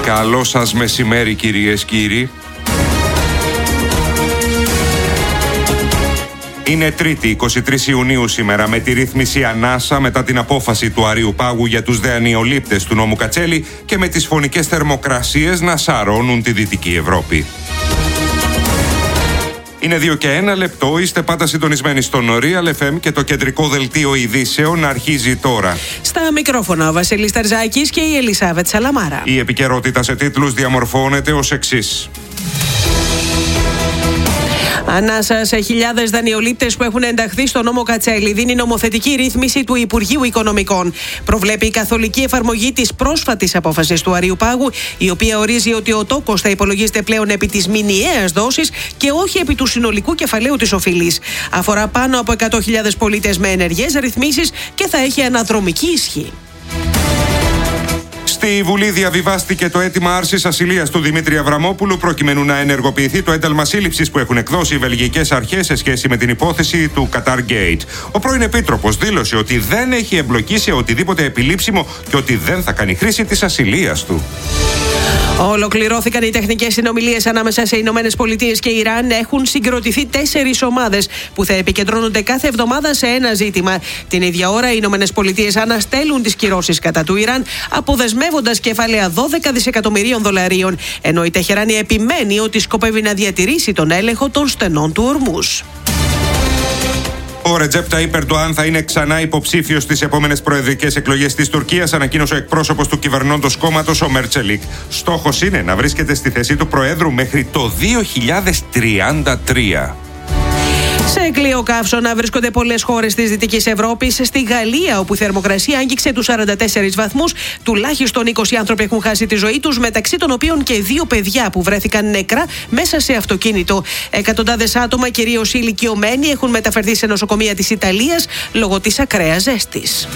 Καλό σας μεσημέρι, κυρίες, κύριοι. Είναι Τρίτη, 23 Ιουνίου σήμερα, με τη ρύθμιση ανάσα μετά την απόφαση του Αρείου Πάγου για τους δανειολήπτες του νόμου Κατσέλη και με τις φωνικές θερμοκρασίες να σαρώνουν τη Δυτική Ευρώπη. Είναι 2 και 1 λεπτό, είστε πάντα συντονισμένοι στον Real FM και το κεντρικό δελτίο ειδήσεων αρχίζει τώρα. Στα μικρόφωνα ο Βασίλης Ταρζάκης και η Ελισάβετ Σαλαμάρα. Η επικαιρότητα σε τίτλους διαμορφώνεται ως εξής. Ανάσα σε χιλιάδες δανειολήπτες που έχουν ενταχθεί στο νόμο Κατσέλη δίνει νομοθετική ρύθμιση του Υπουργείου Οικονομικών. Προβλέπει η καθολική εφαρμογή της πρόσφατης απόφασης του Αρείου Πάγου, η οποία ορίζει ότι ο τόκος θα υπολογίζεται πλέον επί της μηνιαίας δόσης και όχι επί του συνολικού κεφαλαίου της οφειλής. Αφορά πάνω από 100.000 πολίτες με ενεργές ρυθμίσεις και θα έχει αναδρομική ισχύ. Στη Βουλή διαβιβάστηκε το αίτημα άρσης ασυλίας του Δημήτρη Αβραμόπουλου προκειμένου να ενεργοποιηθεί το ένταλμα σύλληψης που έχουν εκδώσει οι βελγικές αρχές σε σχέση με την υπόθεση του Qatar Gate. Ο πρώην Επίτροπος δήλωσε ότι δεν έχει εμπλοκή σε οτιδήποτε επιλήψιμο και ότι δεν θα κάνει χρήση της ασυλίας του. Ολοκληρώθηκαν οι τεχνικές συνομιλίες ανάμεσα σε Ηνωμένες Πολιτείες και Ιράν. Έχουν συγκροτηθεί 4 ομάδες που θα επικεντρώνονται κάθε εβδομάδα σε ένα ζήτημα. Την ίδια ώρα, οι Ηνωμένες Πολιτείες αναστέλουν τις κυρώσεις κατά του Ιράν, αποδεσμεύοντας κεφάλαια 12 δισεκατομμυρίων δολαρίων, ενώ η Τεχεράνη επιμένει ότι σκοπεύει να διατηρήσει τον έλεγχο των στενών του Ορμούζ. Ο Ρετζέπ Ταΐπ Ερντοάν θα είναι ξανά υποψήφιος στις επόμενες προεδρικές εκλογές της Τουρκίας, ανακοίνωσε ο εκπρόσωπος του κυβερνώντος κόμματος, ο Μέρτσελικ. Στόχος είναι να βρίσκεται στη θέση του Προέδρου μέχρι το 2033. Σε κλειό καύσωνα βρίσκονται πολλές χώρες της Δυτικής Ευρώπης. Στη Γαλλία, όπου η θερμοκρασία άγγιξε τους 44 βαθμούς, τουλάχιστον 20 άνθρωποι έχουν χάσει τη ζωή τους, μεταξύ των οποίων και 2 παιδιά που βρέθηκαν νεκρά μέσα σε αυτοκίνητο. Εκατοντάδες άτομα, κυρίως ηλικιωμένοι, έχουν μεταφερθεί σε νοσοκομεία της Ιταλίας λόγω της ακραίας ζέστης.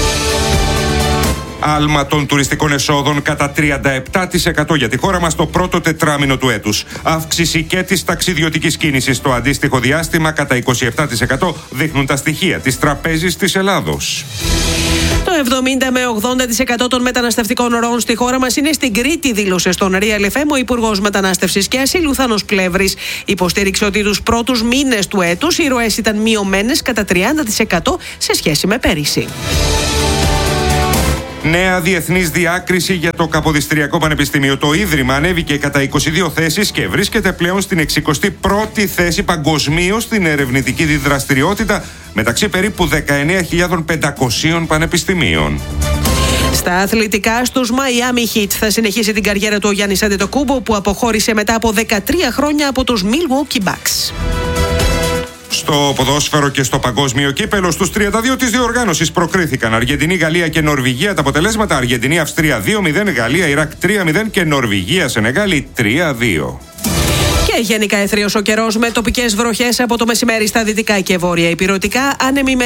Άλμα των τουριστικών εσόδων κατά 37% για τη χώρα μας το πρώτο τετράμινο του έτους. Αύξηση και της ταξιδιωτικής κίνησης στο αντίστοιχο διάστημα κατά 27% δείχνουν τα στοιχεία της Τραπέζης της Ελλάδος. Το 70 με 80% των μεταναστευτικών ροών στη χώρα μας είναι στην Κρήτη, δήλωσε στον Real FM ο Υπουργός Μετανάστευσης και Ασύλου Θάνος Πλεύρης. Υποστήριξε ότι τους πρώτους μήνες του έτους οι ροές ήταν μειωμένες κατά 30% σε σχέση με πέρυσι. Νέα διεθνής διάκριση για το Καποδιστριακό Πανεπιστήμιο. Το Ίδρυμα ανέβηκε κατά 22 θέσεις και βρίσκεται πλέον στην 61η θέση παγκοσμίως στην ερευνητική δραστηριότητα μεταξύ περίπου 19.500 πανεπιστημίων. Στα αθλητικά, στους Miami Heat θα συνεχίσει την καριέρα του ο Γιάννης Αντετοκούμπο, που αποχώρησε μετά από 13 χρόνια από τους Milwaukee Bucks. Στο ποδόσφαιρο και στο παγκόσμιο κύπελο, στους 32 της διοργάνωσης προκρίθηκαν Αργεντινή, Γαλλία και Νορβηγία. Τα αποτελέσματα: Αργεντινή, Αυστρία 2-0, Γαλλία, Ιράκ 3-0 και Νορβηγία, Σενεγάλη 3-2. Και γενικά έθριος ο καιρός με τοπικές βροχές από το μεσημέρι στα δυτικά και βόρεια ηπειρωτικά, άνεμη